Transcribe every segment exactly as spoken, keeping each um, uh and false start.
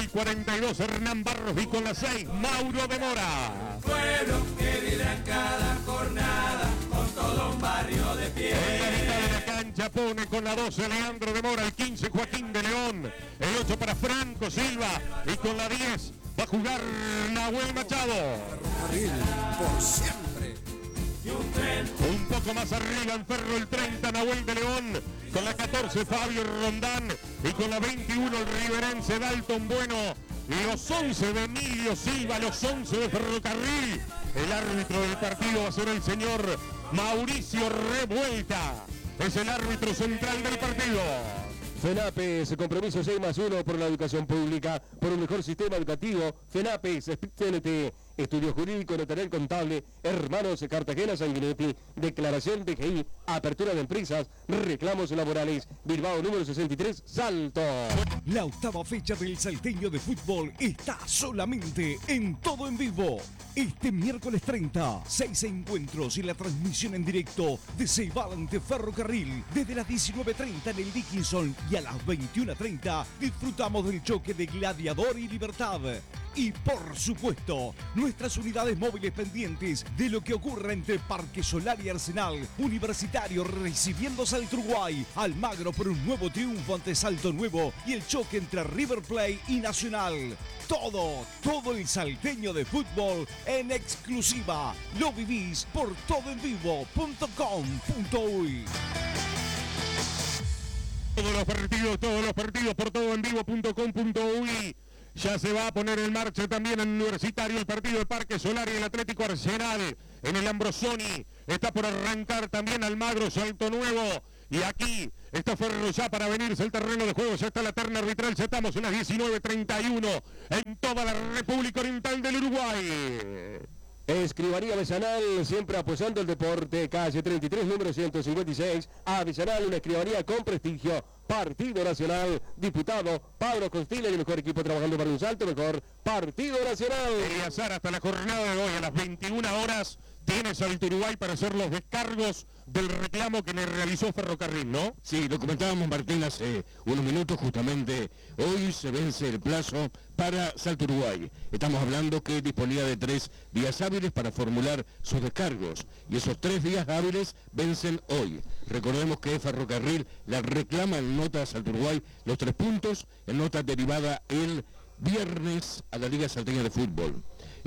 cuarenta y dos, Hernán Barros, y con la seis, Mauro de Mora. Pueblo que vibra en cada jornada, con todo un barrio de pie. En la mitad de la cancha pone con la doce Leandro de Mora, el quince Joaquín de León, el ocho para Franco Silva, y con la diez va a jugar Nahuel Machado. Ferrocarril, por siempre. Un poco más arriba en Ferro el treinta, Nahuel de León, con la catorce Fabio Rondán, y con la veintiuno el riverense Dalton Bueno, los once de Emilio Silva, los once de Ferrocarril. El árbitro del partido va a ser el señor Mauricio Revuelta, es el árbitro central del partido. FENAPES, compromiso seis más uno por la educación pública, por un mejor sistema educativo. FENAPES, C N T, estudio jurídico, notarial, contable, hermanos Cartagena, Sanguinetti, declaración de G I, apertura de empresas, reclamos laborales, Bilbao número sesenta y tres, Salto. La octava fecha del Salteño de Fútbol está solamente en Todo en Vivo. Este miércoles treinta, seis encuentros y la transmisión en directo de Ceibal ante Ferrocarril. Desde las diecinueve treinta en el Dickinson y a las veintiuna treinta disfrutamos del choque de Gladiador y Libertad. Y por supuesto, nuestras unidades móviles pendientes de lo que ocurra entre Parque Solar y Arsenal. Universitario recibiendo Salto Uruguay. Almagro por un nuevo triunfo ante Salto Nuevo y el choque entre River Plate y Nacional. Todo, todo el salteño de fútbol en exclusiva. Lo vivís por todo en vivo punto com punto uy. Todos los partidos, todos los partidos por todo en vivo punto com punto uy. Ya se va a poner en marcha también en Universitario el partido de Parque Solar y el Atlético Arsenal en el Ambrosoni. Está por arrancar también Almagro, Salto Nuevo. Y aquí está Ferro ya para venirse el terreno de juego. Ya está la terna arbitral. Ya estamos en las diecinueve treinta y uno en toda la República Oriental del Uruguay. Escribanía Vesanal, siempre apoyando el deporte, calle treinta y tres, número ciento cincuenta y seis. Vesanal, una escribanía con prestigio. Partido Nacional, diputado Pablo Costilla, el mejor equipo trabajando para un salto, mejor Partido Nacional. Eleazar, hasta la jornada de hoy, a las veintiuna horas, tiene Salto Uruguay para hacer los descargos del reclamo que le realizó Ferrocarril, ¿no? Sí, lo comentábamos, Martín, hace unos minutos, justamente hoy se vence el plazo para Salto Uruguay. Estamos hablando que disponía de tres días hábiles para formular sus descargos, y esos tres días hábiles vencen hoy. Recordemos que Ferrocarril la reclama en nota a Salto Uruguay los tres puntos, en nota derivada el viernes a la Liga Salteña de Fútbol.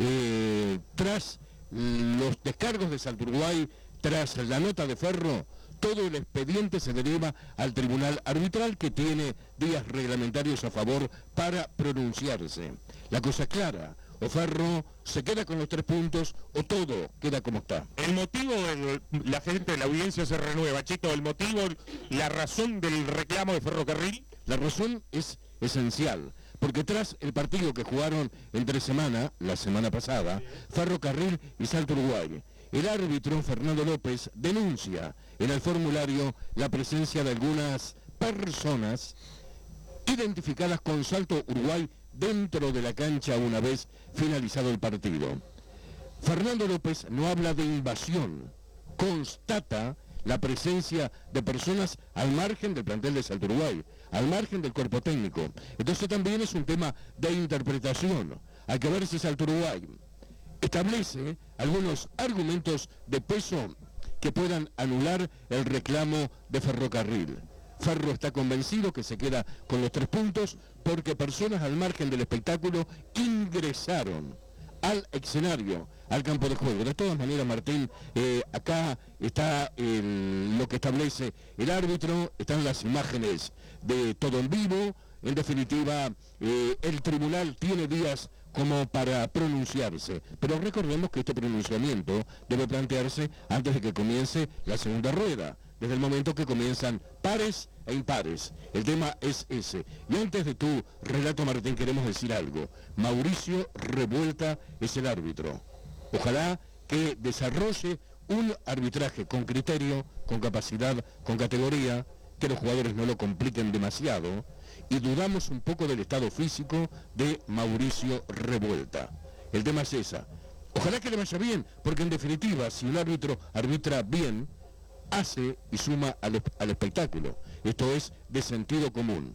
Eh, tras los descargos de Salto Uruguay, tras la nota de Ferro, todo el expediente se deriva al tribunal arbitral, que tiene días reglamentarios a favor para pronunciarse. La cosa es clara: o Ferro se queda con los tres puntos o todo queda como está. El motivo, el, la gente de la audiencia se renueva, Chito, el motivo, la razón del reclamo de Ferrocarril. La razón es esencial, porque tras el partido que jugaron entre semana, la semana pasada, Ferrocarril y Salto Uruguay, el árbitro Fernando López denuncia en el formulario la presencia de algunas personas identificadas con Salto Uruguay dentro de la cancha una vez finalizado el partido. Fernando López no habla de invasión, constata la presencia de personas al margen del plantel de Salto Uruguay, al margen del cuerpo técnico. Entonces también es un tema de interpretación. Hay que ver si Salto Uruguay establece algunos argumentos de peso que puedan anular el reclamo de Ferrocarril. Ferro está convencido que se queda con los tres puntos porque personas al margen del espectáculo ingresaron al escenario, al campo de juego. De todas maneras, Martín, eh, acá está el, lo que establece el árbitro, están las imágenes de todo en vivo. En definitiva, eh, el tribunal tiene días como para pronunciarse, pero recordemos que este pronunciamiento debe plantearse antes de que comience la segunda rueda, desde el momento que comienzan pares e impares. El tema es ese. Y antes de tu relato, Martín, queremos decir algo. Mauricio Revuelta es el árbitro. Ojalá que desarrolle un arbitraje con criterio, con capacidad, con categoría, que los jugadores no lo compliquen demasiado, y dudamos un poco del estado físico de Mauricio Revuelta. El tema es esa. Ojalá que le vaya bien, porque en definitiva, si un árbitro arbitra bien, hace y suma al, al espectáculo. Esto es de sentido común.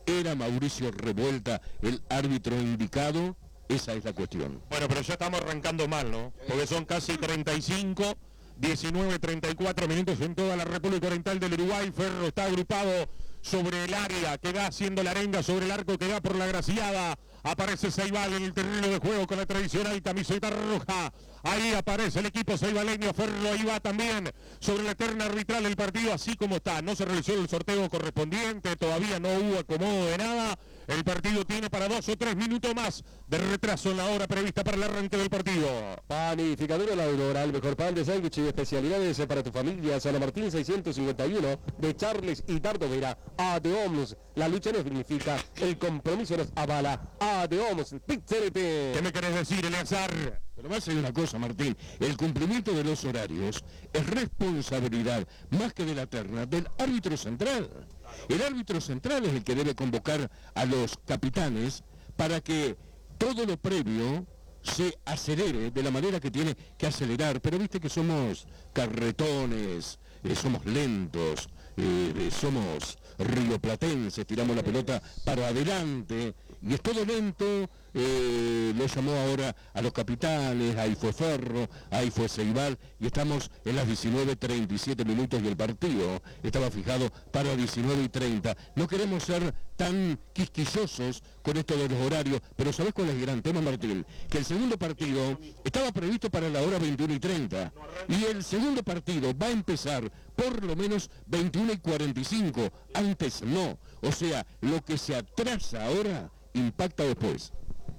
¿Era Mauricio Revuelta el árbitro indicado? Esa es la cuestión. Bueno, pero ya estamos arrancando mal, ¿no? Porque son casi treinta y cinco, diecinueve, treinta y cuatro minutos en toda la República Oriental del Uruguay. Ferro está agrupado sobre el área que va haciendo la arenga, sobre el arco que va por la Graciada. Aparece Ceibal en el terreno de juego con la tradicional camiseta roja. Ahí aparece el equipo ceibaleño. Ferro ahí va también sobre la terna arbitral del partido, así como está. No se realizó el sorteo correspondiente, todavía no hubo acomodo de nada. El partido tiene para dos o tres minutos más de retraso en la hora prevista para el arranque del partido. Panificadora La Aurora, el mejor pan de sándwich y especialidades para tu familia. San Martín seiscientos cincuenta y uno de Charles y Dardo Vera. A de Omnus, la lucha nos dignifica, el compromiso nos avala. A de Omnus, Pizzerete. ¿Qué me querés decir, Eleazar? Pero más hay una cosa, Martín, el cumplimiento de los horarios es responsabilidad, más que de la terna, del árbitro central. El árbitro central es el que debe convocar a los capitanes para que todo lo previo se acelere de la manera que tiene que acelerar. Pero viste que somos carretones, eh, somos lentos, eh, somos rioplatenses, tiramos la pelota para adelante y es todo lento. Eh, lo llamó ahora a los capitanes, ahí fue Ferro, ahí fue Ceibal, y estamos en las diecinueve treinta y siete minutos y el partido estaba fijado para diecinueve y treinta. No queremos ser tan quisquillosos con esto de los horarios, pero ¿sabés cuál es el gran tema, Martín? Que el segundo partido estaba previsto para la hora veintiuno y treinta, y el segundo partido va a empezar por lo menos veintiuno y cuarenta y cinco, antes no. O sea, lo que se atrasa ahora impacta después.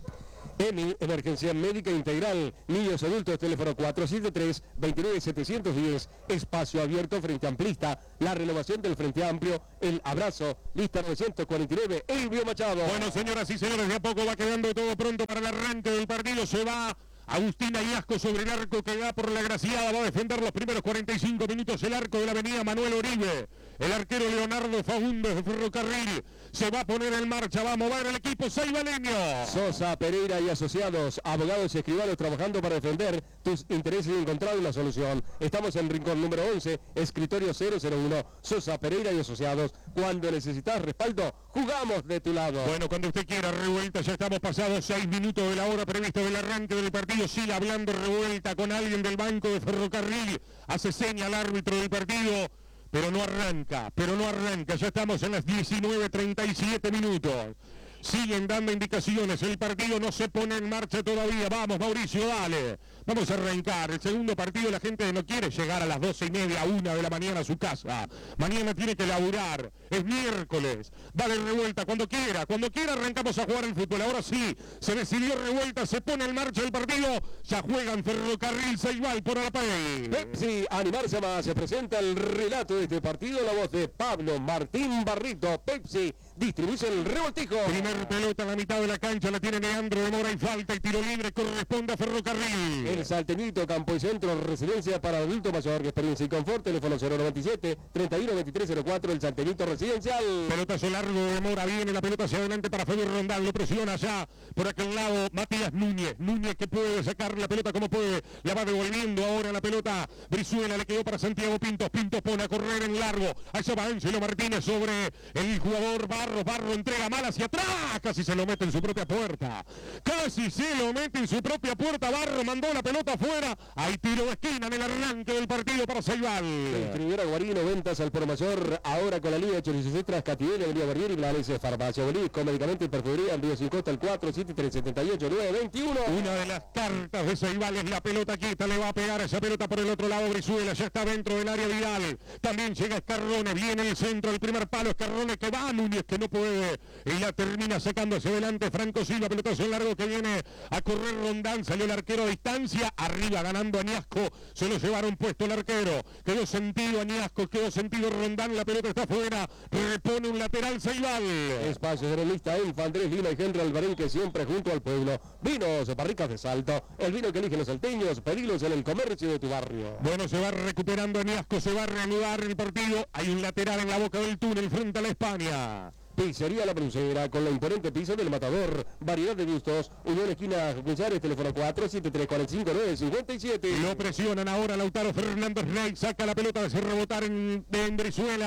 EMI, Emergencia Médica Integral, niños adultos, teléfono cuatro siete tres, dos nueve siete uno cero, espacio abierto, Frente Amplista, la renovación del Frente Amplio, el abrazo, lista novecientos cuarenta y nueve, Elvio Machado. Bueno, señoras y señores, de a poco va quedando todo pronto para el arranque del partido. Se va Agustín Iasco sobre el arco que va por la Graciada, va a defender los primeros cuarenta y cinco minutos el arco de la avenida Manuel Oribe. El arquero Leonardo Faúndez de Ferrocarril se va a poner en marcha, va a mover el equipo ceibaleño. Sosa, Pereira y asociados, abogados y escribanos trabajando para defender tus intereses y encontrar una solución. Estamos en Rincón número once, escritorio cero cero uno, Sosa, Pereira y asociados. Cuando necesitas respaldo, jugamos de tu lado. Bueno, cuando usted quiera, Revuelta, ya estamos pasados seis minutos de la hora prevista del arranque del partido. Sigue hablando Revuelta con alguien del banco de Ferrocarril, hace seña al árbitro del partido, pero no arranca, pero no arranca. Ya estamos en las diecinueve treinta y siete minutos. Siguen dando indicaciones, el partido no se pone en marcha todavía. Vamos, Mauricio, dale. Vamos a arrancar. El segundo partido, la gente no quiere llegar a las doce y media, una de la mañana a su casa. Mañana tiene que laburar. Es miércoles. Dale, Revuelta, cuando quiera. Cuando quiera arrancamos a jugar el fútbol. Ahora sí, se decidió Revuelta, se pone en marcha el partido. Ya juegan Ferrocarril Ceibal por Arapey. Pepsi, animarse más. Se presenta el relato de este partido. La voz de Pablo Martín Barrito. Pepsi, distribuye el revoltijo. Primer pelota en la mitad de la cancha, la tiene Leandro de Mora y falta y tiro libre corresponde a Ferrocarril. El Salteñito, campo y centro, residencia para adulto mayor, experiencia y confort, teléfono cero noventa y siete, treinta y uno, veintitrés cero cuatro, el Salteñito residencial. Pelotazo largo de Mora, viene la pelota hacia adelante para Fabio Rondán, lo presiona allá, por aquel lado Matías Núñez, Núñez que puede sacar la pelota como puede, la va devolviendo ahora la pelota, Brizuela le quedó para Santiago Pintos, Pintos pone a correr en largo, allá va Ángelo Martínez sobre el jugador Barros, Barro entrega mal hacia atrás, casi se lo mete en su propia puerta, casi se lo mete en su propia puerta, Barro mandó la pelota afuera, hay tiro de esquina en el arranque del partido para Ceibal. Distribuidora Guarino, ventas al por mayor, ahora con la línea de chorizos extras, Catiel, Avenida Barrieri, Blanes, Farmacia Bolí, con medicamentos y perfumería, en Río Sin Costa, el cuatro siete tres siete ocho nueve veintiuno. Una de las cartas de Ceibal es la pelota quieta, le va a pegar esa pelota por el otro lado, Brizuela, ya está dentro del área Vidal, también llega Escarrone, viene el centro, el primer palo, Escarrone que va, Núñez que no puede, y la termina sacando hacia adelante, Franco Silva, pelotazo largo que viene a correr Rondán, salió el arquero a distancia, arriba ganando Añasco, se lo llevaron puesto el arquero, quedó sentido Añasco, quedó sentido Rondán, la pelota está afuera, repone un lateral Ceibal. Espacio de lista Elfa, Andrés Lima y Henry Alvarenque siempre junto al pueblo. Vinos, barricas de Salto, el vino que eligen los salteños, pedilos en el comercio de tu barrio. Bueno, se va recuperando Añasco, se va a reanudar el partido, hay un lateral en la boca del túnel frente a la España. Pizzería La Brucera, con la imponente pizza del Matador, variedad de gustos, Unión Esquina González, teléfono cuatro siete tres cuatro cinco nueve cinco siete. Lo presionan ahora Lautaro Fernández Rey, saca la pelota de rebotar en, en Brizuela,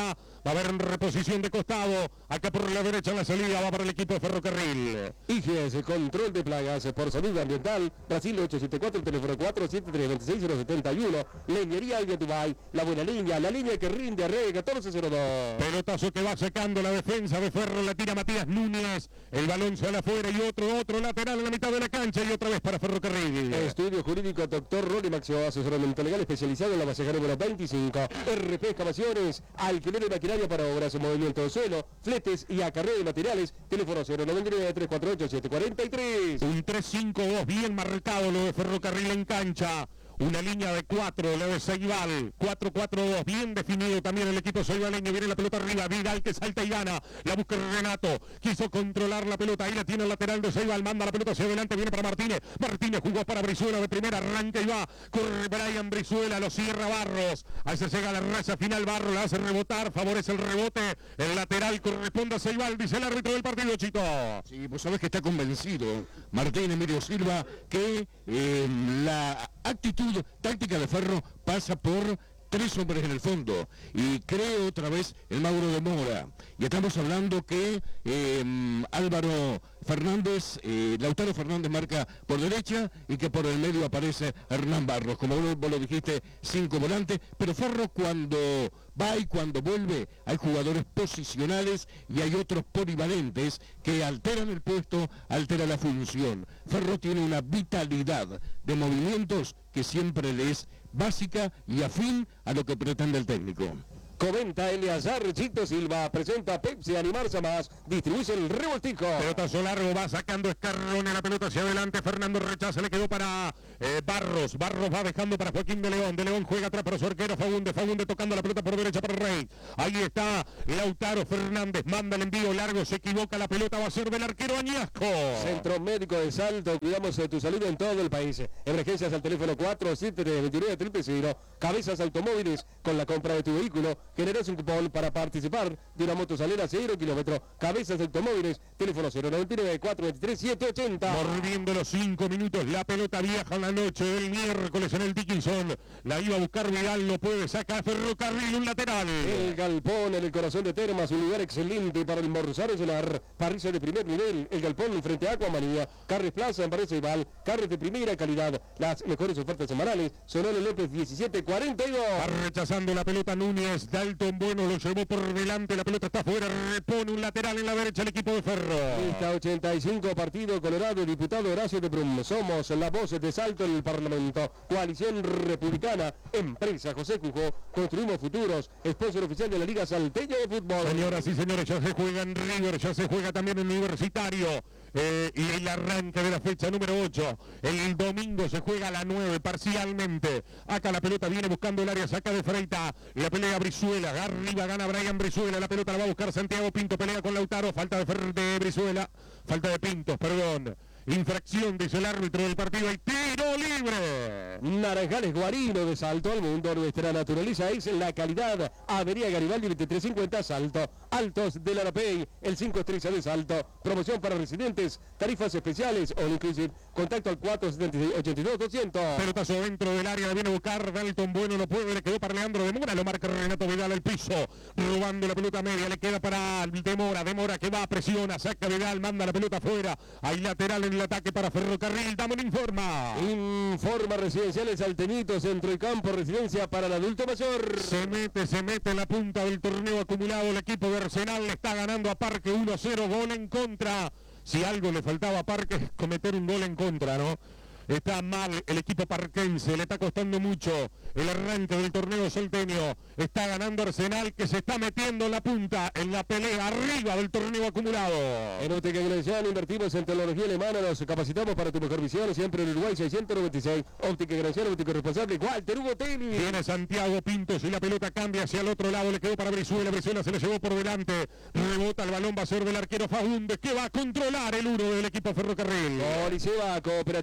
Va a haber reposición de costado. Acá por la derecha en la salida va para el equipo de Ferrocarril. I G S, control de plagas por salud ambiental. Brasil ocho siete cuatro, teléfono cuatro siete tres dos seis cero siete uno. Leñería de Dubai, la buena línea, la línea que rinde a Rey catorce cero dos. Pelotazo que va sacando la defensa de Ferro, la tira Matías Núñez. El balón sale afuera y otro, otro lateral en la mitad de la cancha y otra vez para Ferrocarril. Estudio jurídico, doctor Rory Maxio, asesoramiento legal especializado en la vasija número veinticinco. R P Excavaciones, alquiler de maquinaria para obras, movimiento de suelo, fletes y acarreo de materiales. Teléfono cero noventa y nueve, tres cuatro ocho, siete cuatro tres. Un tres cinco dos bien marcado lo de Ferrocarril en cancha. Una línea de cuatro, la de Ceibal, cuatro cuatro dos, bien definido también el equipo ceibaleño, viene la pelota arriba, Vidal que salta y gana, la busca Renato, quiso controlar la pelota, ahí la tiene el lateral de Ceibal, manda la pelota hacia adelante, viene para Martínez, Martínez jugó para Brizuela de primera, arranca y va, corre Brian Brizuela, lo cierra Barros, ahí se llega a la raza final, Barros la hace rebotar, favorece el rebote, el lateral corresponde a Ceibal, dice el árbitro del partido, Chito. Sí, vos sabés que está convencido Martín Emilio Silva que eh, la actitud táctica de Ferro pasa por tres hombres en el fondo y creo otra vez el Mauro de Mora y estamos hablando que eh, Álvaro Fernández, eh, Lautaro Fernández marca por derecha y que por el medio aparece Hernán Barros, como vos, vos lo dijiste, cinco volantes, pero Ferro cuando va y cuando vuelve hay jugadores posicionales y hay otros polivalentes que alteran el puesto, altera la función. Ferro tiene una vitalidad de movimientos que siempre le es básica y afín a lo que pretende el técnico. Comenta Eleazar Chito Silva, presenta Pepsi Animarse Más, distribuye el revoltijo. Pelotazo largo, va sacando Escarrone la pelota hacia adelante, Fernando rechaza, le quedó para eh, Barros, Barros va dejando para Joaquín de León, de León juega atrás para su arquero Fagunde, Fagunde tocando la pelota por derecha para Rey, ahí está Lautaro Fernández, manda el envío largo, se equivoca la pelota, va a ser del arquero Añasco. Centro Médico de Salto, cuidamos de tu salud en todo el país. Emergencias al teléfono cuatro siete tres, veintinueve treinta y cero, Cabezas Automóviles, con la compra de tu vehículo generas un cupón para participar de una moto salera cero kilómetros. Cabezas Automóviles, teléfono cero noventa y nueve, cuatro veintitrés, siete ochenta. Mordiendo los cinco minutos, la pelota viaja en la noche del miércoles en el Dickinson. La iba a buscar Vidal, lo puede sacar Ferrocarril, un lateral. El Galpón en el corazón de Termas, un lugar excelente para almorzar o cenar. Parrilla de primer nivel, el Galpón frente a Aquamanía. Carnes Plaza en Barrio Ceibal, carnes de primera calidad. Las mejores ofertas semanales. Sonora López diecisiete cuarenta y dos. Va rechazando la pelota Núñez, Dalton Bueno lo llevó por delante, la pelota está afuera, repone un lateral en la derecha el equipo de Ferro. Lista ochenta y cinco, Partido Colorado, diputado Horacio de Brum. Somos la voz de Salto en el Parlamento. Coalición Republicana, empresa José Cujo, construimos futuros, sponsor oficial de la Liga Salteña de Fútbol. Señoras y señores, ya se juega en River, ya se juega también en Universitario. Eh, y el arranque de la fecha número ocho. El domingo se juega a la nueve parcialmente. Acá la pelota viene buscando el área, saca de Freita. La pelea Brizuela, arriba gana Brian Brizuela. La pelota la va a buscar Santiago Pinto, pelea con Lautaro. Falta de, Fer de Brizuela, falta de Pintos, perdón. Infracción, dice el árbitro del partido. Hay tiro libre. Naranjales Guarino de Salto al mundo. Nuestra naturaleza es la calidad. Avenida Garibaldi veintitrés cincuenta Salto. Altos del Arapey, el cinco estrellas de Salto. Promoción para residentes, tarifas especiales all inclusive. Contacto al cuatro setenta y seis, ochenta y dos, doscientos. Pelotazo dentro del área, la viene a buscar Dalton Bueno, no puede, le quedó para Leandro de Mora, lo marca Renato Vidal al piso, robando la pelota media, le queda para de Mora, de Mora que va, presiona, saca Vidal, manda la pelota afuera, hay lateral en el ataque para Ferrocarril, Damon informa. Informa Residenciales Salteñito, centro y campo, residencia para el adulto mayor. Se mete, se mete en la punta del torneo acumulado, el equipo de Arsenal le está ganando a Parque uno a cero, gol en contra. Si algo le faltaba a Parque es cometer un gol en contra, ¿no? Está mal el equipo parquense, le está costando mucho el arranque del torneo salteño. Está ganando Arsenal, que se está metiendo en la punta, en la pelea arriba del torneo acumulado. En Óptica Granciano invertimos en tecnología alemana, nos capacitamos para tu mejor visión, siempre en Uruguay seiscientos noventa y seis. Óptica Granciano, óptico responsable, Walter Hugo Tenis. Viene Santiago Pintos y la pelota cambia hacia el otro lado, le quedó para Brizuela, Brizuela se le llevó por delante, rebota el balón, va a ser del arquero Fagundes, que va a controlar el uno del equipo Ferrocarril. Coliseba, Cooperativa de Limpieza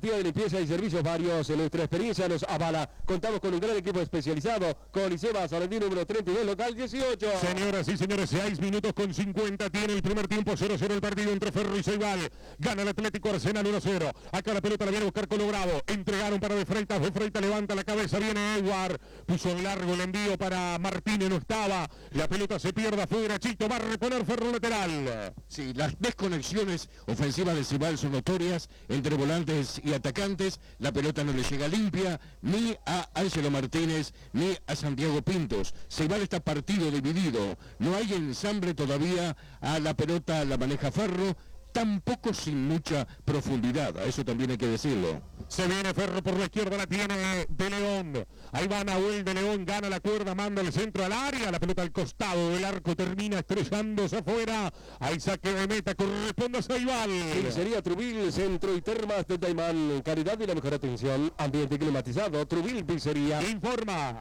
Limpieza y servicios varios. En nuestra experiencia nos avala. Contamos con un gran equipo especializado. Coliseba Saladín número treinta y dos, local dieciocho. Señoras y señores, seis minutos con cincuenta tiene el primer tiempo, cero cero el partido entre Ferro y Ceibal. Gana el Atlético Arsenal uno cero. Acá la pelota la viene a buscar Colorado. Entregaron para De Freitas. De Freitas levanta la cabeza, viene Edward. Puso en largo el envío para Martínez, no estaba. La pelota se pierde afuera. Chito va a reponer Ferro lateral. Sí, las desconexiones ofensivas de Ceibal son notorias entre volantes y atacantes. La pelota no le llega limpia ni a Ángelo Martínez ni a Santiago Pintos. Ceibal está partido, dividido. No hay ensamble todavía. A la pelota la maneja Ferro, tampoco sin mucha profundidad, a eso también hay que decirlo. Se viene Ferro por la izquierda, la tiene De León. Ahí va Nahuel De León, gana la cuerda, manda el centro al área. La pelota al costado del arco termina estrellándose afuera. Ahí saque de meta, corresponde a Ceibal. Pizzería Trubil, centro y termas de Taimán. Calidad y la mejor atención. Ambiente climatizado. Trubil Pizzería. Informa.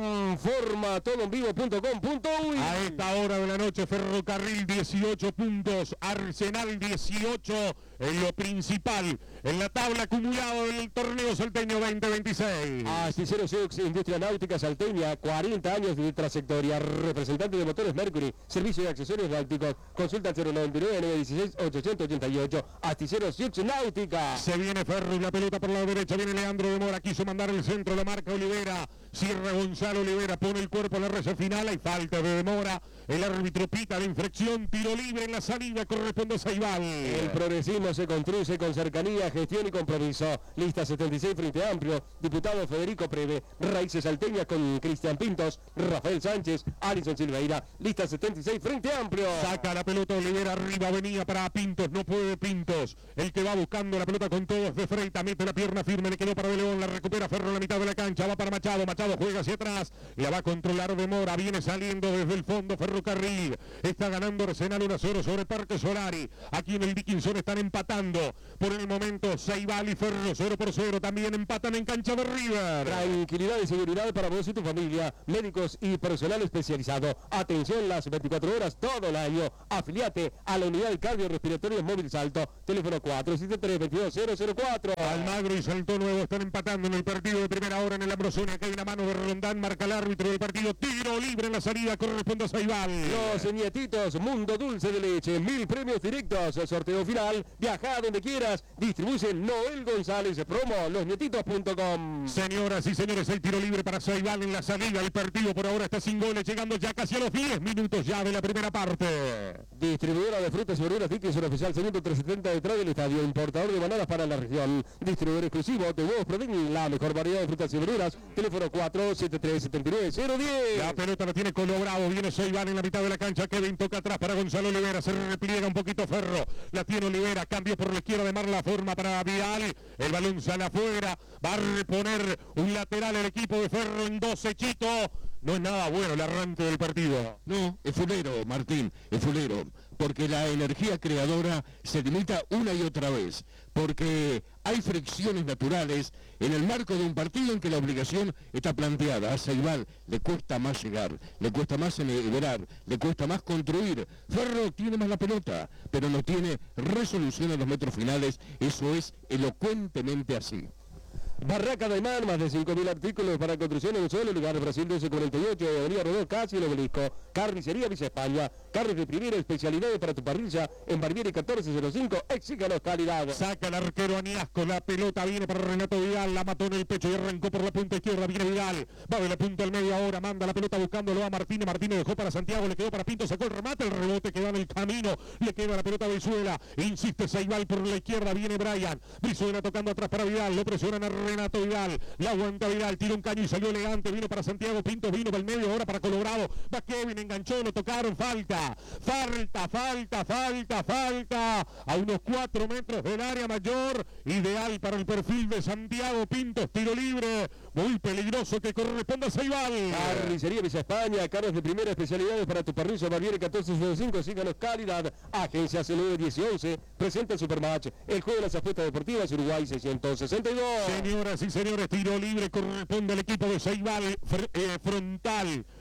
Informa todo en vivo punto com punto uy. A esta hora de la noche, Ferrocarril dieciocho puntos, Arsenal dieciocho en lo principal, en la tabla acumulada del torneo salteño veinte veintiséis. Asticero Seux, Industria Náutica Salteña, cuarenta años de trayectoria, representante de motores Mercury, servicio de accesorios náuticos, consulta al cero noventa y nueve, nueve dieciséis, ochocientos ochenta y ocho, Asticero Seux Náutica. Se viene Ferro y la pelota por la derecha, viene Leandro de Mora, quiso mandar el centro, la marca Olivera, cierra Gonzalo Olivera, pone el cuerpo en la raya final, hay falta de Demora, el árbitro pita de infracción, tiro libre en la salida, corresponde a Ceibal. El progresismo se construye con cercanía, gestión y compromiso. Lista setenta y seis, Frente Amplio, diputado Federico Preve, Raíces Salteñas con Cristian Pintos, Rafael Sánchez, Alison Silveira. Lista setenta y seis, Frente Amplio. Saca la pelota Olivera, arriba venía para Pintos, no puede Pintos. El que va buscando la pelota con todos de Freitas, mete la pierna firme, le quedó para De León, la recupera Ferro en la mitad de la cancha, va para Machado, Machado juega hacia atrás, la va a controlar De Mora, viene saliendo desde el fondo Ferrocarril, está ganando Arsenal uno a cero sobre Parque Solari. Aquí en el Dickinson están empatando por el momento Ceibal y Ferro cero por cero, también empatan en cancha de River. Tranquilidad y seguridad para vos y tu familia, médicos y personal especializado. Atención las veinticuatro horas todo el año. Afiliate a la unidad de cardiorrespiratorio móvil Salto, teléfono cuatro siete tres, dos dos cero cero cuatro. Almagro y Salto Nuevo están empatando en el partido de primera hora en el Ambrosone. Acá hay una mano de Rondán, marca el árbitro del partido, tiro libre en la salida, corresponde a Ceibal. Los nietitos, Mundo Dulce de Leche, mil premios directos, sorteo final, viaja donde quieras, distribuye Noel González, promo losnietitos punto com. Señoras y señores, el tiro libre para Ceibal en la salida, el partido por ahora está sin goles, llegando ya casi a los diez minutos ya de la primera parte. Distribuidora de frutas y verduras Dickinson Oficial Segundo trescientos setenta detrás del estadio, importador de bananas para la región, distribuidor exclusivo de huevos Prodin, la mejor variedad de frutas y verduras, teléfono cuatro siete tres, siete nueve cero diez. La pelota la tiene Colorado, viene Ceibal en la mitad de la cancha, Kevin toca atrás para Gonzalo Olivera, se repliega un poquito Ferro, la tiene Olivera, cambio por la izquierda de Mar la forma para Vidal, el balón sale afuera, va a reponer un lateral el equipo de Ferro en doce, Chito. No es nada bueno el arranque del partido. No, es fulero, Martín, es fulero, porque la energía creadora se limita una y otra vez, porque hay fricciones naturales en el marco de un partido en que la obligación está planteada. A Ceibal le cuesta más llegar, le cuesta más enverar, le cuesta más construir. Ferro tiene más la pelota, pero no tiene resolución en los metros finales, eso es elocuentemente así. Barraca Daimán, más de cinco mil artículos para construcción en un solo lugar. Brasil doce cuarenta y ocho, Avenida Rodó, casi el Obelisco. Carnicería Villa España, carnes de primera, especialidades para tu parrilla. En Barbieri catorce cero cinco, exíganos calidad. Saca el arquero Aniasco, la pelota viene para Renato Vidal, la mató en el pecho y arrancó por la punta izquierda. Viene Vidal, va de la punta al media hora, manda la pelota buscándolo a Martínez. Martínez dejó para Santiago, le quedó para Pinto, sacó el remate, el rebote queda en el camino, le queda la pelota a Brizuela. Insiste Ceibal por la izquierda, viene Brian. Brizuela tocando atrás para Vidal, lo presionan a Renato Vidal, la aguanta Vidal, tira un caño y salió elegante, vino para Santiago Pinto, vino para el medio, ahora para Colorado, va Kevin, enganchó, lo tocaron, falta, falta, falta, falta, falta, a unos cuatro metros del área mayor, ideal para el perfil de Santiago Pinto, tiro libre, muy peligroso que corresponde a Ceibal. Carnicería Villa España, carnes de primera, especialidades para tu parrilla, Barbieri catorce cero cinco, síganos calidad. Agencia C nueve diez y once, presenta el Supermatch, el juego de las apuestas deportivas, Uruguay seiscientos sesenta y dos. Señoras y señores, tiro libre corresponde al equipo de Ceibal, fr eh, frontal.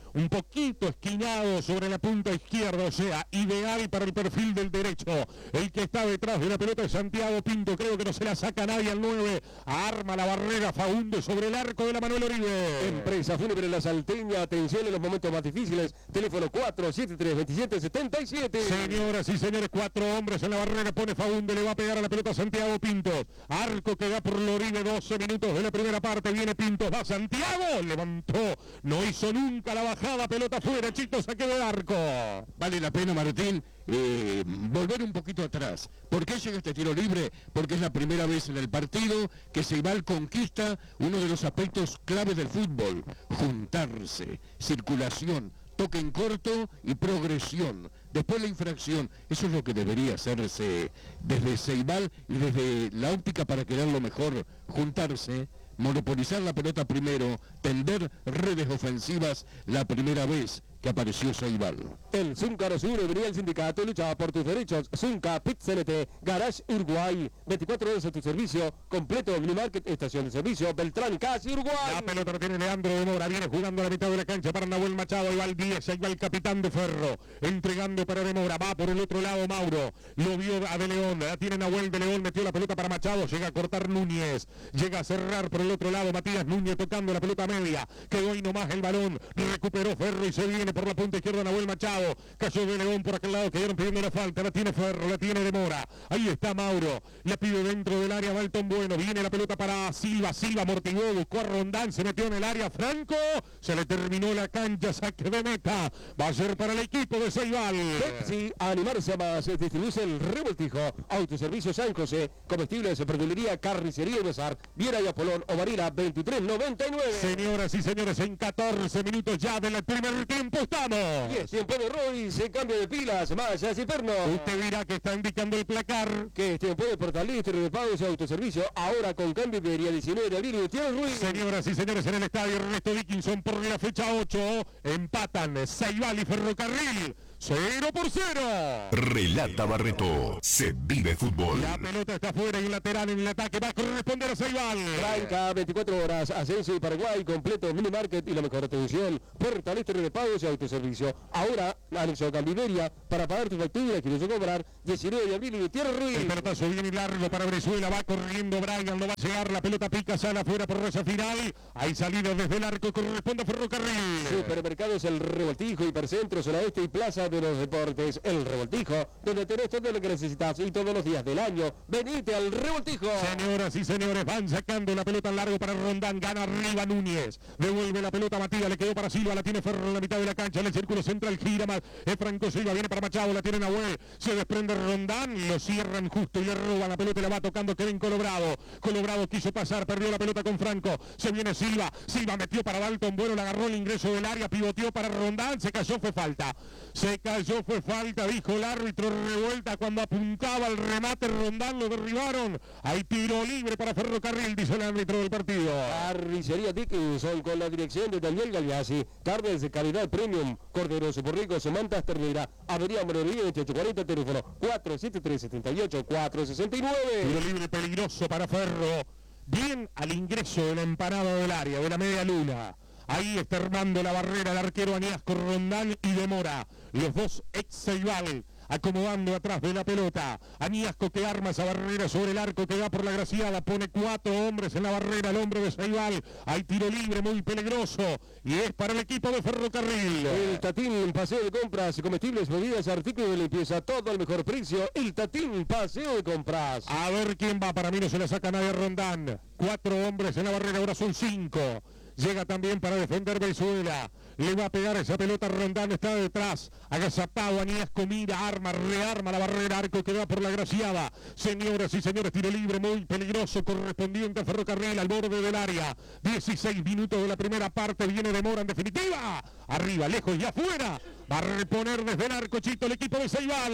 un poquito esquinado sobre la punta izquierda, o sea, ideal para el perfil del derecho. El que está detrás de la pelota es Santiago Pinto, creo que no se la saca nadie al nueve. Arma la barrera Faúndo sobre el arco de la Manuel Oribe. Empresa Fúnebre La Salteña, atención en los momentos más difíciles. Teléfono cuatro siete tres, veintisiete setenta y siete. Señoras y señores, cuatro hombres en la barrera, pone Faúndo, le va a pegar a la pelota Santiago Pinto. Arco que da por Loribe, doce minutos de la primera parte, viene Pinto, va Santiago, levantó, no hizo nunca la bajada, pelota fuera, Chito, saque de arco. Vale la pena, Martín, eh, volver un poquito atrás. ¿Por qué llega este tiro libre? Porque es la primera vez en el partido que Ceibal conquista uno de los aspectos claves del fútbol: juntarse, circulación, toque en corto y progresión. Después la infracción. Eso es lo que debería hacerse desde Ceibal y desde la óptica para quererlo mejor. Juntarse, monopolizar la pelota primero, tender redes ofensivas la primera vez que apareció Ceibal. El Zúncaro Sur, venía el sindicato, luchaba por tus derechos. Zunca, Pit C N T, Garage Uruguay, veinticuatro horas a tu servicio, completo, Blue Market, estación de servicio, Beltrán, casi Uruguay. La pelota la tiene Leandro de Mora, viene jugando a la mitad de la cancha para Nahuel Machado, ahí va el diez, ahí va el capitán de Ferro, entregando para de Mora, va por el otro lado Mauro, lo vio a De León, la tiene Nahuel de León, metió la pelota para Machado, llega a cortar Núñez, llega a cerrar por el otro lado Matías Núñez tocando la pelota media, quedó ahí nomás el balón, recuperó Ferro y se viene por la punta izquierda Nahuel Machado, cayó De León por aquel lado, quedaron pidiendo la falta, la tiene Ferro, la tiene de Mora, ahí está Mauro, la pide dentro del área Balton Bueno, viene la pelota para Silva, Silva amortiguó, buscó a Rondán, se metió en el área Franco, se le terminó la cancha, saque de meta, va a ser para el equipo de Ceibal. Pepsi, animarse a más, distribuye el Revoltijo, autoservicio San José, comestibles, verdulería, carnicería y bazar, Viera y Apolón, Ovarina, veintitrés noventa y nueve. Señoras y señores, en catorce minutos ya del primer tiempo estamos. Y es tiempo de Roy, se cambia de pilas, mallas y perno. Usted dirá que está indicando el placar. Que es tiempo de portalista, de pagos y autoservicio, ahora con cambio de día diecinueve de abril y Gutiérrez Ruiz. Señoras y señores, en el estadio Ernesto Dickinson por la fecha ocho, empatan Ceibal y Ferrocarril. Cero por cero. Relata Barreto. Se vive fútbol. La pelota está fuera y el lateral en el ataque va a corresponder a Ceibal. Franca, veinticuatro horas, Ascenso y Paraguay, completo, mini market y la mejor atención. Portal Este de pagos y autoservicio. Ahora, anexo Cambiveria, para pagar tu factura, quieres cobrar, diecinueve de abril y Gutiérrez Ruiz. El pelotazo viene largo para Venezuela, va corriendo Brian, no va a llegar, la pelota pica, sale afuera por esa final. Hay salida desde el arco, corresponde a Ferrocarril. Supermercados El Revoltijo, Hipercentro, Zona Este y Plaza de los Deportes. El Revoltijo, donde tenés todo lo que necesitas y todos los días del año. Venite al Revoltijo. Señoras y señores, van sacando la pelota al largo para Rondán, gana arriba Núñez, devuelve la pelota a Matías, le quedó para Silva, la tiene Ferro en la mitad de la cancha, en el círculo central gira más, es Franco Silva, viene para Machado, la tiene Nahuel, se desprende Rondán, lo cierran justo y le roban la pelota y la va tocando Kevin Colobrado. Colobrado quiso pasar, perdió la pelota con Franco, se viene Silva, Silva metió para Dalton Bueno, le agarró el ingreso del área, pivoteó para Rondán, se cayó, fue falta, se cayó, fue falta, dijo el árbitro, revuelta cuando apuntaba el remate Rondán, lo derribaron, hay tiro libre para Ferrocarril, dice el árbitro del partido. Carnicería Dickinson con la dirección de Daniel Gagliasi, carnes de calidad premium, corderos borregos, mantas ternera, Avenida Morería veintiocho cuarenta, teléfono cuatro siete tres, siete ocho, cuatro seis nueve. Tiro libre peligroso para Ferro, bien al ingreso de la empanada del área, de la media luna. Ahí está armando la barrera el arquero Aniasco, Rondán y De Mora, los dos ex Ceibal, acomodando atrás de la pelota. Aniasco que arma esa barrera sobre el arco que va por la Graciada, pone cuatro hombres en la barrera, el hombre de Ceibal. Hay tiro libre muy peligroso y es para el equipo de Ferrocarril. El Tatín, paseo de compras, comestibles, bebidas, artículos de limpieza, todo al mejor precio. El Tatín, paseo de compras. A ver quién va, para mí no se la saca nadie a Rondán. Cuatro hombres en la barrera, ahora son cinco. Llega también para defender Venezuela. Le va a pegar esa pelota, Rondán está detrás. Agazapado, Aniasco mira, arma, rearma la barrera, arco que va por la Graciada. Señoras y señores, tiro libre muy peligroso, correspondiente a Ferrocarril al borde del área. dieciséis minutos de la primera parte, viene De Mora en definitiva. Arriba, lejos y afuera. Va a reponer desde el arco, Chito, el equipo de Ceibal.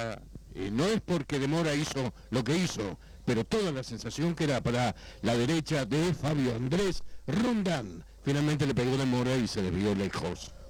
Y no es porque De Mora hizo lo que hizo, pero toda la sensación que era para la derecha de Fabio Andrés Rondán. Finalmente le pegó De Mora y se desvió lejos.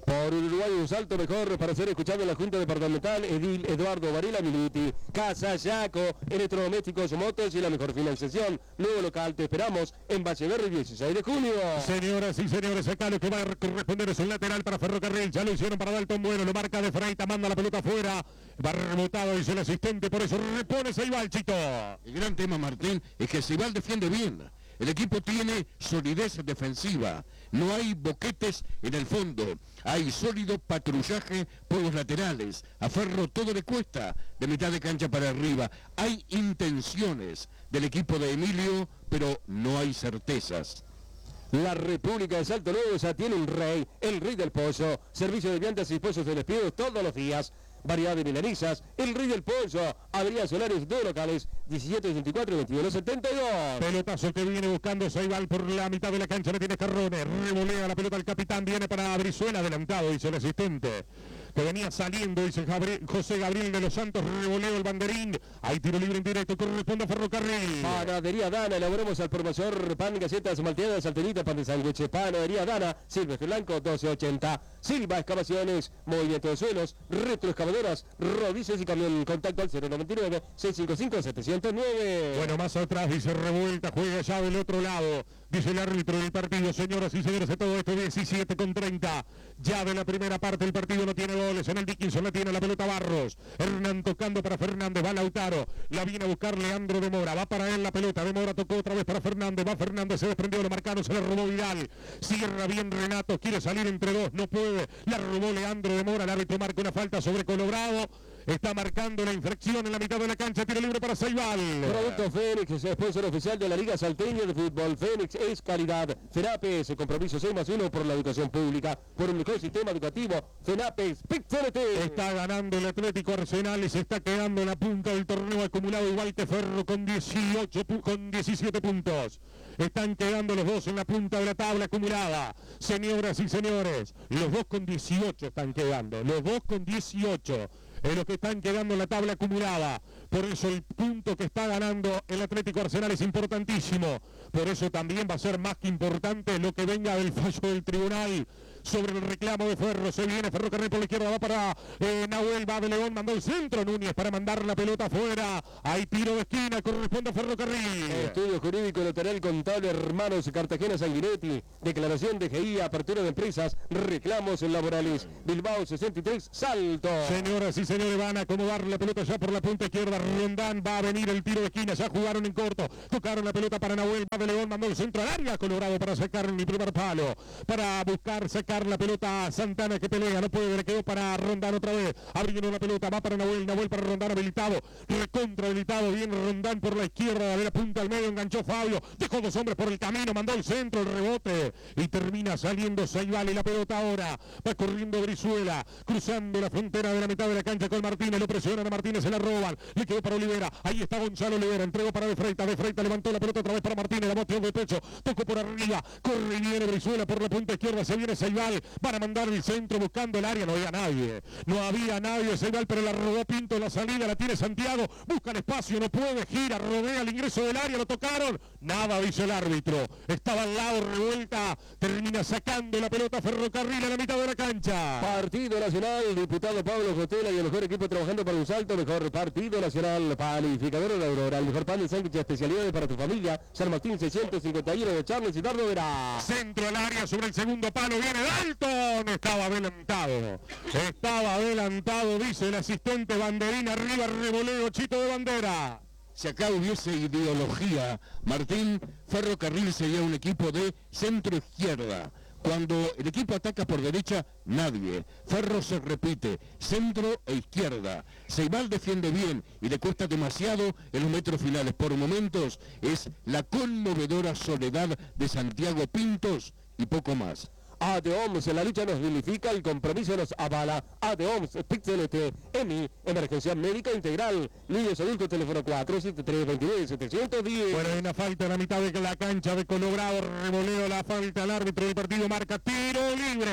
Por Uruguay un salto mejor para ser escuchado en la Junta Departamental. Edil Eduardo Varela Minuti. Casa Yaco, electrodomésticos, motos y la mejor financiación. Nuevo local, te esperamos en Valleverri dieciséis de junio. Señoras y señores, acá lo que va a corresponder es un lateral para Ferrocarril. Ya lo hicieron para Dalton Bueno, lo marca de Freita, manda la pelota afuera. Va rebotado, dice el asistente, por eso repone Ceibal, Chito. El gran tema, Martín, es que Ceibal defiende bien. El equipo tiene solidez defensiva, no hay boquetes en el fondo, hay sólido patrullaje por los laterales, a Ferro todo le cuesta de mitad de cancha para arriba, hay intenciones del equipo de Emilio, pero no hay certezas. La República de Salto Nuevo ya tiene un rey, el rey del pollo, servicio de viandas y pollos de despido todos los días. Variedad de milanesas, el rey del pollo, Avenida Solares, dos locales, diecisiete veinticuatro veintiuno setenta y dos. Pelotazo que viene buscando Ceibal por la mitad de la cancha, le tiene Carrone, revolea la pelota al capitán, viene para Brizuela, adelantado, dice el asistente. Que venía saliendo, dice Gabriel, José Gabriel de los Santos, revoleo el banderín, hay tiro libre en directo, corresponde a Ferrocarril. Panadería Dana, elaboramos al por mayor, pan, galletas, malteadas, saltenita, pan de sándwich. Panadería Dana, Silvestre Blanco, doce ochenta. Silva Excavaciones, movimiento de suelos, retroexcavadoras, rodillas y camión. Contacto al cero noventa y nueve, seiscientos cincuenta y cinco, setecientos nueve. Bueno, más atrás dice revuelta, juega ya del otro lado. Dice el árbitro del partido, señoras y señores, de todo esto diecisiete con treinta. Ya de la primera parte el partido no tiene goles. En el Dickinson la tiene la pelota Barros. Hernán tocando para Fernández, va Lautaro. La viene a buscar Leandro de Mora. Va para él la pelota. De Mora tocó otra vez para Fernández. Va Fernández, se desprendió lo marcano, se le robó Vidal. Cierra bien Renato, quiere salir entre dos, no puede. La robó Leandro de Mora. El árbitro marca una falta sobre Colorado. Está marcando la infracción en la mitad de la cancha. Tiro libre para Ceibal. Producto Fénix, sponsor oficial de la Liga Salteña de Fútbol. Fénix es calidad. FENAPES, compromiso seis más uno por la educación pública. Por un mejor sistema educativo. FENAPES, Pixelete. Está ganando el Atlético Arsenal y se está quedando en la punta del torneo acumulado igual que Ferro con dieciocho, con diecisiete puntos. Están quedando los dos en la punta de la tabla acumulada. Señoras y señores, los dos con dieciocho están quedando. Los dos con dieciocho. En los que están quedando en la tabla acumulada. Por eso el punto que está ganando el Atlético Arsenal es importantísimo. Por eso también va a ser más que importante lo que venga del fallo del tribunal sobre el reclamo de Ferro. Se viene Ferrocarril por la izquierda, va para eh, Nahuel, va de León, mandó el centro Núñez para mandar la pelota afuera. Hay tiro de esquina, corresponde a Ferrocarril. Estudio jurídico notarial contable Hermanos Cartagena Sanguinetti. Declaración de G I, apertura de empresas, reclamos laborales. Bilbao sesenta y tres, Salto. Señoras y señores, van a acomodar la pelota ya por la punta izquierda. Rondán, va a venir el tiro de esquina, ya jugaron en corto. Tocaron la pelota para Nahuel, va de León, mandó el centro al área. Colorado para sacar en el primer palo. Para buscar sacar la pelota a Santana que pelea, no puede, le quedó para Rondán otra vez. Abriendo la pelota, va para Nahuel, Nahuel para Rondán habilitado. Recontra habilitado, bien Rondán por la izquierda, de la punta al medio, enganchó Fabio. Dejó dos hombres por el camino, mandó el centro, el rebote. Y termina saliendo Ceibal y la pelota ahora. Va corriendo Brizuela, cruzando la frontera de la mitad de la cancha con Martínez. Lo presionan a Martínez, se la roban. Le quedó para Olivera. Ahí está Gonzalo Olivera. Entregó para De Freita. De Freita levantó la pelota otra vez para Martínez. La motió de pecho. Tocó por arriba. Corre y viene Brizuela por la punta izquierda. Se viene Ceibal. Van a mandar el centro buscando el área. No había nadie. No había nadie Ceibal, pero la robó Pinto. La salida la tiene Santiago. Busca el espacio. No puede. Gira. Rodea el ingreso del área. Lo tocaron. Nada, dice el árbitro. Estaba al lado. Revuelta. Termina sacando la pelota Ferrocarril a la mitad de la cancha. Partido Nacional. Diputado Pablo Costela y el mejor equipo trabajando para un salto. Mejor Partido Nacional. Panificador de la Aurora. El mejor pan de sándwich, especialidades para tu familia. San Martín seiscientos cincuenta y uno de Charles y Dardo Verá. Centro al área sobre el segundo palo. Viene Dalton. Estaba adelantado. Estaba adelantado, dice el asistente. Banderín arriba. Revoleo. Chito de bandera. Si acá hubiese ideología, Martín, Ferrocarril sería un equipo de centro-izquierda. Cuando el equipo ataca por derecha, nadie. Ferro se repite, centro e izquierda. Ceibal defiende bien y le cuesta demasiado en los metros finales. Por momentos es la conmovedora soledad de Santiago Pintos y poco más. A D O M S, la lucha nos dignifica, el compromiso nos avala. A D O M S, Pixelete, E M I, Emergencia Médica Integral. Niños adultos, teléfono cuatro siete tres, dos nueve, setecientos diez. Bueno, hay una falta en la mitad de la cancha de Colorado. Revoleo la falta al árbitro del partido. Marca tiro libre.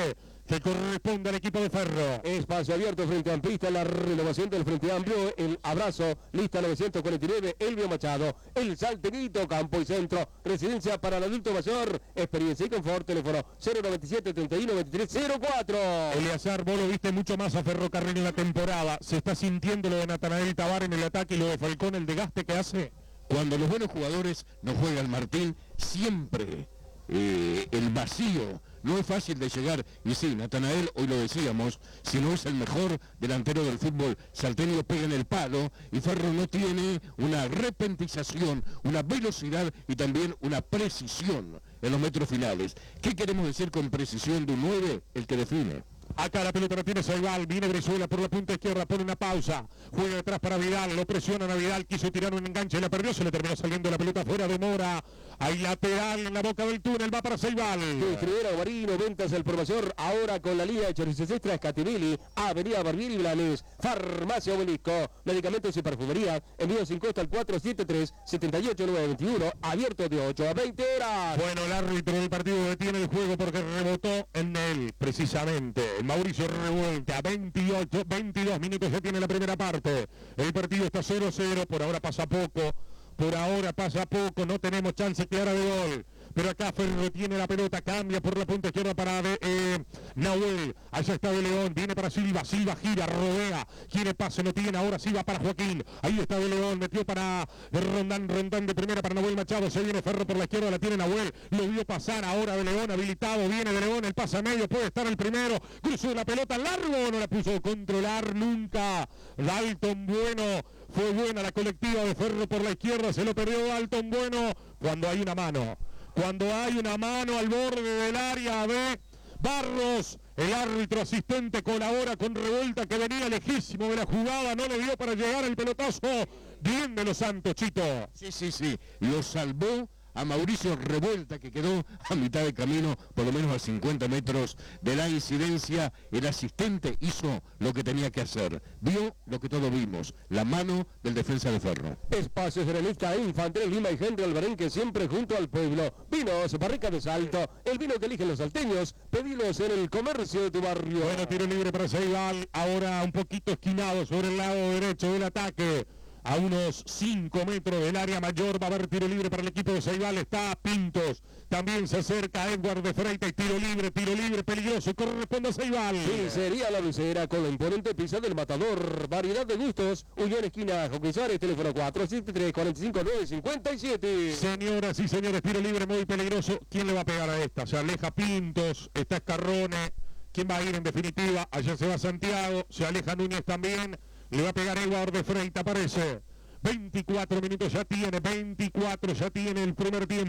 que corresponde al equipo de Ferro. Espacio abierto frente amplista, la renovación del Frente Amplio, el abrazo, lista novecientos cuarenta y nueve, Elvio Machado, el Saltenito, campo y centro, residencia para el adulto mayor, experiencia y confort, teléfono cero noventa y siete, treinta y uno, veintitrés, cero cuatro. Eleazar, vos lo viste mucho más a Ferrocarril en la temporada. ¿Se está sintiendo lo de Natanael Tabar en el ataque y lo de Falcón, el desgaste que hace? Cuando los buenos jugadores no juegan, Martín, siempre eh, el vacío no es fácil de llegar. Y sí, Natanael, hoy lo decíamos, si no es el mejor delantero del fútbol salteño, pega en el palo, y Ferro no tiene una repentización, una velocidad y también una precisión en los metros finales. ¿Qué queremos decir con precisión de un nueve? El que define. Acá la pelota la tiene Saibal, viene Brizuela por la punta izquierda, pone una pausa, juega detrás para Vidal, lo presionan a Vidal, quiso tirar un enganche y la perdió, se le terminó saliendo la pelota fuera de Mora, hay lateral en la boca del túnel, va para Saibal. Distribuidora Marino, ventas al por mayor, ahora con la línea de chorices extras Catinelli, Avenida Barbieri y Blanes, Farmacia Obelisco, medicamentos y perfumería, envío sin costo al cuatro siete tres, siete ocho nueve dos uno, abierto de ocho a veinte horas. Bueno, el árbitro del partido detiene el juego porque rebotó en él, precisamente. Mauricio Revuelta, veintiocho, veintidós minutos ya tiene la primera parte. El partido está cero cero, por ahora pasa poco, por ahora pasa poco, no tenemos chance clara de gol. Pero acá Ferro tiene la pelota, cambia por la punta izquierda para de, eh, Nahuel, allá está De León, viene para Silva, Silva gira, rodea, quiere pase, no tiene, ahora sí va para Joaquín, ahí está De León, metió para Rondán, Rondán de primera para Nahuel Machado, se viene Ferro por la izquierda, la tiene Nahuel, lo vio pasar, ahora De León habilitado, viene De León, el pase a medio, puede estar el primero, cruzó la pelota largo, no la puso controlar nunca, Dalton Bueno, fue buena la colectiva de Ferro por la izquierda, se lo perdió Dalton Bueno, cuando hay una mano. Cuando hay una mano al borde del área de Barros, el árbitro asistente colabora con Revuelta, que venía lejísimo de la jugada, no le dio para llegar el pelotazo. Bien de los Santos, Chito. Sí, sí, sí, lo salvó a Mauricio Revuelta, que quedó a mitad de camino, por lo menos a cincuenta metros de la incidencia. El asistente hizo lo que tenía que hacer, vio lo que todos vimos, la mano del defensa de Ferro. Espacio Serenista, Infantil Lima y Henry Albarenque, siempre junto al pueblo. Vinos, Barrica de Salto, el vino que eligen los salteños, pedilos en el comercio de tu barrio. Bueno, tiro libre para Ceibal, ahora un poquito esquinado sobre el lado derecho del ataque. A unos cinco metros del área mayor va a haber tiro libre para el equipo de Ceibal, está Pintos, también se acerca Edward de Freitas, tiro libre, tiro libre, peligroso, corresponde a Ceibal. Sí, sería la lucera con la imponente pizza del Matador, variedad de gustos, Unión Esquina, Joquizares, teléfono cuatro siete tres, cuatro cinco nueve, cinco siete. Señoras y señores, tiro libre muy peligroso, ¿quién le va a pegar a esta? Se aleja Pintos, está Escarrone, ¿quién va a ir en definitiva? Allá se va Santiago, se aleja Núñez también. Le va a pegar Eduardo de Freitas, parece. veinticuatro minutos ya tiene, veinticuatro ya tiene el primer tiempo.